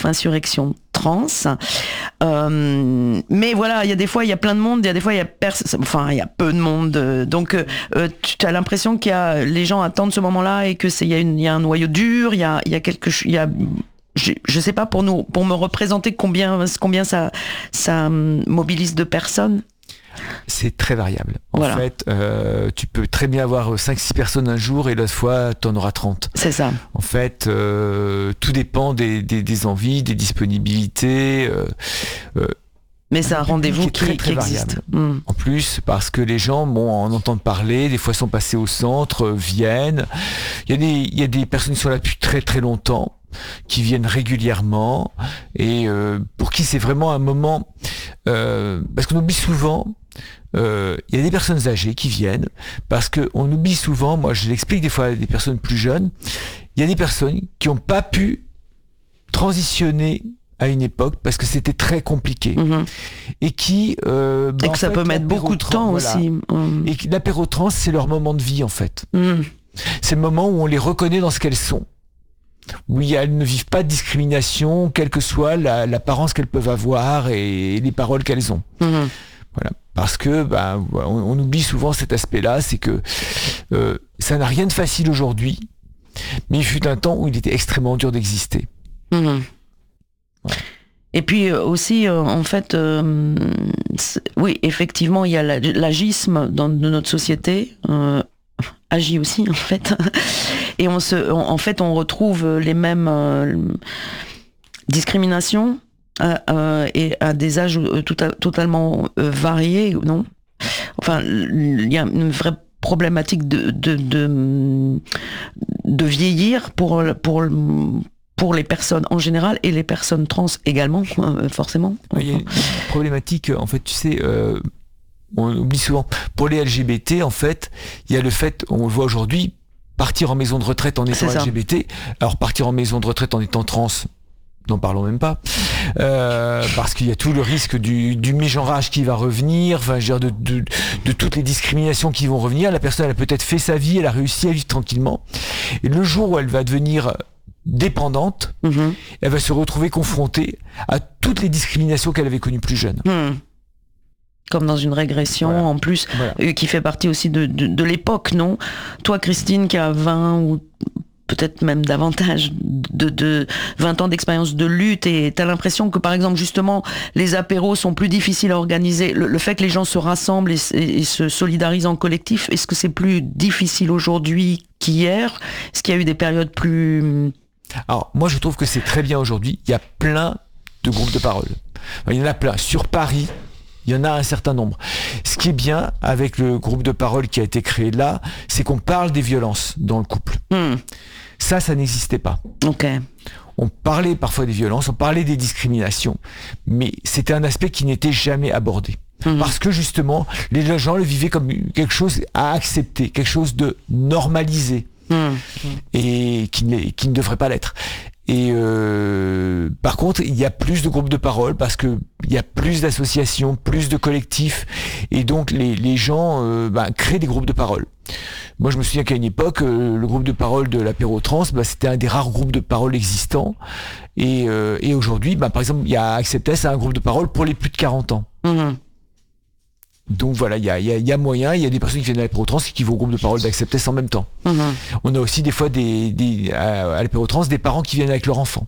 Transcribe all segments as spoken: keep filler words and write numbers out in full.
collectif Insurrection Trans. Euh, mais voilà, il y a des fois, il y a plein de monde, il y a des fois, il y a pers- enfin, il y a peu de monde. Euh, donc, euh, tu as l'impression qu'il y a, les gens attendent ce moment-là et que c'est, il y a une, il y a un noyau dur, il y a, il y a quelque chose, il y a, je, je sais pas pour nous, pour me représenter combien, combien ça, ça mobilise de personnes. C'est très variable. En voilà. fait, euh, tu peux très bien avoir cinq six personnes un jour et l'autre fois, tu en auras trente. C'est ça. En fait, euh, tout dépend des, des, des envies, des disponibilités. Euh, euh, Mais c'est un rendez-vous qui, très, très qui existe. Mm. En plus, parce que les gens, bon, en entendent parler, des fois sont passés au centre, euh, viennent. Il y a des, il y a des personnes qui sont là depuis très très longtemps, qui viennent régulièrement et euh, pour qui c'est vraiment un moment... Euh, parce qu'on oublie souvent... Il euh, y a des personnes âgées qui viennent parce qu'on oublie souvent, moi je l'explique des fois à des personnes plus jeunes, il y a des personnes qui n'ont pas pu transitionner à une époque parce que c'était très compliqué mmh. et qui euh, bah, et que ça fait, peut mettre beaucoup de temps voilà. aussi mmh. et que l'apéro-trans c'est leur moment de vie en fait mmh. c'est le moment où on les reconnaît dans ce qu'elles sont, où elles ne vivent pas de discrimination quelle que soit la, l'apparence qu'elles peuvent avoir et, et les paroles qu'elles ont mmh. Voilà, parce que bah, on, on oublie souvent cet aspect-là, c'est que euh, ça n'a rien de facile aujourd'hui, mais il fut un temps où il était extrêmement dur d'exister. Mmh. Ouais. Et puis aussi, euh, en fait, euh, oui, effectivement, il y a la, l'agisme dans de notre société, euh, agit aussi en fait, et on se, on, en fait, on retrouve les mêmes euh, discriminations. Euh, euh, et à des âges euh, tout à, totalement euh, variés, non ? Enfin, il y a une vraie problématique de, de, de, de vieillir pour, pour, pour les personnes en général et les personnes trans également, euh, forcément. Il y a une problématique, en fait, tu sais, euh, on oublie souvent, pour les L G B T, en fait, il y a le fait, on le voit aujourd'hui, partir en maison de retraite en étant L G B T, alors partir en maison de retraite en étant trans, n'en parlons même pas, euh, parce qu'il y a tout le risque du, du mégenrage qui va revenir, enfin, je veux dire, de, de, de toutes les discriminations qui vont revenir. La personne, elle a peut-être fait sa vie, elle a réussi à vivre tranquillement. Et le jour où elle va devenir dépendante, mmh. elle va se retrouver confrontée à toutes les discriminations qu'elle avait connues plus jeune. Mmh. Comme dans une régression, voilà. En plus, voilà. euh, qui fait partie aussi de, de, de l'époque, non ? Toi, Christine, qui a vingt ou peut-être même davantage de, de vingt ans d'expérience de lutte, et t'as l'impression que par exemple justement les apéros sont plus difficiles à organiser, le, le fait que les gens se rassemblent et, et, et se solidarisent en collectif, est-ce que c'est plus difficile aujourd'hui qu'hier ? Est-ce qu'il y a eu des périodes plus... Alors moi je trouve que c'est très bien aujourd'hui, il y a plein de groupes de parole, il y en a plein, sur Paris il y en a un certain nombre. Ce qui est bien avec le groupe de parole qui a été créé là, c'est qu'on parle des violences dans le couple. Mmh. Ça, ça n'existait pas. Ok. On parlait parfois des violences, on parlait des discriminations, mais c'était un aspect qui n'était jamais abordé. Mmh. Parce que justement, les gens le vivaient comme quelque chose à accepter, quelque chose de normalisé, mmh. et qui ne, qui ne devrait pas l'être. Et euh, par contre, il y a plus de groupes de parole parce que il y a plus d'associations, plus de collectifs, et donc les, les gens euh, bah, créent des groupes de parole. Moi, je me souviens qu'à une époque, euh, le groupe de parole de l'apéro trans, bah, c'était un des rares groupes de parole existants. Et, euh, et aujourd'hui, bah, par exemple, il y a Acceptez, c'est un groupe de parole pour les plus de quarante ans. Mmh. Donc voilà, il y a, y, a, y a moyen, il y a des personnes qui viennent à l'apéro trans et qui vont au groupe de parole d'Acceptez en même temps. Mmh. On a aussi des fois des, des, à, à l'apéro trans des parents qui viennent avec leur enfant.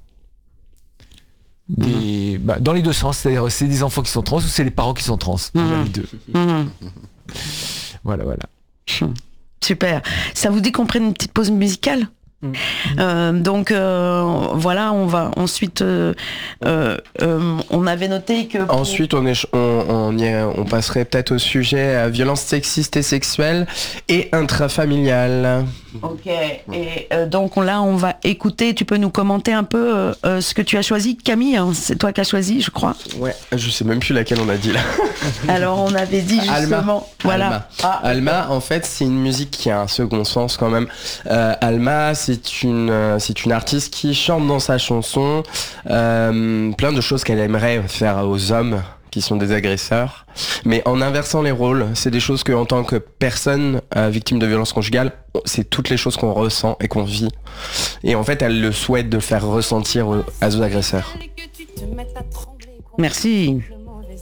Des, mmh. bah, dans les deux sens, c'est-à-dire c'est des enfants qui sont trans ou c'est les parents qui sont trans. Mmh. Les deux. Mmh. Voilà, voilà. Super. Ça vous dit qu'on prenne une petite pause musicale ? Mmh. Euh, donc euh, voilà, on va ensuite euh, euh, euh, on avait noté que pour... ensuite on, est, on, on, y est, on passerait peut-être au sujet à violence sexiste et sexuelle et intrafamiliale. Ok, et euh, donc là on va écouter, tu peux nous commenter un peu euh, euh, ce que tu as choisi, Camille, hein, c'est toi qui as choisi je crois. Ouais, je sais même plus laquelle on a dit là. Alors on avait dit justement, Alma. voilà. Alma, ah, Alma en fait c'est une musique qui a un second sens quand même. Euh, Alma c'est une, euh, c'est une artiste qui chante dans sa chanson euh, plein de choses qu'elle aimerait faire aux hommes qui sont des agresseurs. Mais en inversant les rôles, c'est des choses que, en tant que personne euh, victime de violence conjugale, c'est toutes les choses qu'on ressent et qu'on vit. Et en fait, elle le souhaite de faire ressentir aux, aux agresseurs. Merci.